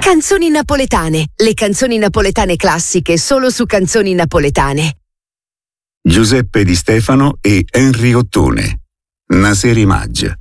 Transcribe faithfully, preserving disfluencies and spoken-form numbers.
Canzoni napoletane, le canzoni napoletane classiche solo su Canzoni Napoletane. Giuseppe Di Stefano e Henry Ottone. Naseri Maggia.